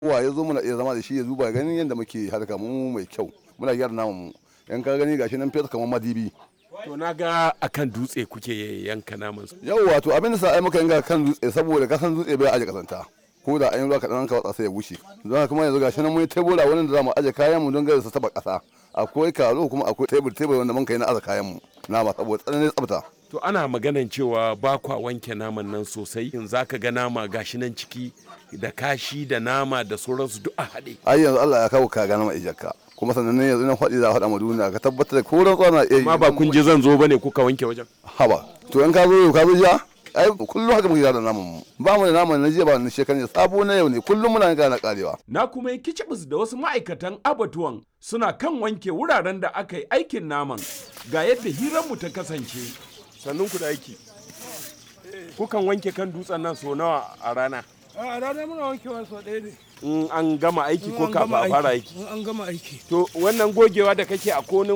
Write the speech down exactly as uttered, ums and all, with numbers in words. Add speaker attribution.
Speaker 1: Kowa ya zo muna iya zama da shi ya duba ganin yadda muke harka mu mai kyau muna gyara naman mu yan ka gani gashi nan fesa kamar madibi.
Speaker 2: To na ga akan dutse kuke yanka naman su.
Speaker 1: Yau wato abin da sa ai muka yanka kan dutse saboda kasan dutse bai aje kasanta ko da an yi ruwa kaɗan ka watsa sai ya bushe. Don kuma yanzu gashi nan mun yi tebura wurin da za mu aje kayan mu don gare su taba ƙasa. Akwai karo kuma akwai tebur tebur wanda mun kai na aza kayan mu nama saboda tsananin tsafta.
Speaker 2: To ana maganan cewa ba kwa wanke naman nan sosai in za ka ga nama gashi nan ciki da kashi da nama da sauransu duk a haɗe.
Speaker 1: Ai yanzu Allah ya kawo ka ga nama ijakka kuma sannan ne yanzu nan faɗi za a faɗa ma duniya ka tabbatar da koran tsana eh
Speaker 2: ma ba kun je zan zo bane kuka wanke wajen.
Speaker 1: Haba to in ka zo yau ka zo jiya ai kullum haka muke da naman mu ba mu da naman na jiya ba na shekaran sabo na yau ne kullum muna yanka na karewa.
Speaker 2: Na kuma yi kicibis da wasu ma'aikatan abatuwan suna kan wanke wuraren da aka yi aikin naman ga yadda hiranmu ta kasance. Sannun ku da aiki. Kukan wanke kan dutsen nan so nawa a rana?
Speaker 3: A rana muna wankewa so ɗaya ne.
Speaker 2: In an gama aiki ko kafin a fara aiki?
Speaker 3: In an gama aiki.
Speaker 2: To wannan gogewa da kake a konin